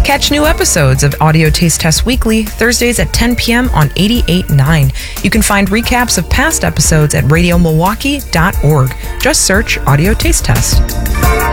Catch new episodes of Audio Taste Test Weekly, Thursdays at 10 p.m. on 88.9. You can find recaps of past episodes at radiomilwaukee.org. Just search Audio Taste Test.